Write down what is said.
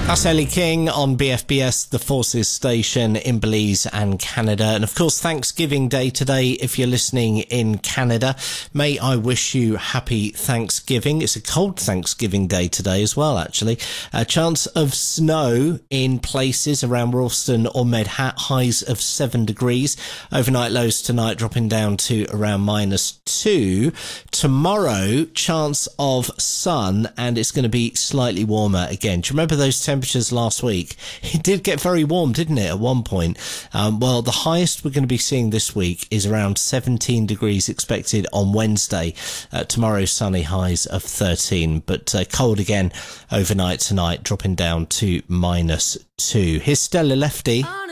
That's Ellie King on BFBS, the Forces station in Belize and Canada. And of course, Thanksgiving Day today, if you're listening in Canada. May I wish you happy Thanksgiving. It's a cold Thanksgiving Day today as well, actually. A chance of snow in places around Ralston or Medhat, highs of 7 degrees. Overnight lows tonight dropping down to around -2. Tomorrow, chance of sun, and it's going to be slightly warmer again. Do you remember those temperatures last week? It did get very warm, didn't it, at one point? Well, the highest we're going to be seeing this week is around 17 degrees expected on Wednesday. Tomorrow, sunny, highs of 13, but cold again overnight tonight, dropping down to -2. Here's Stella Lefty.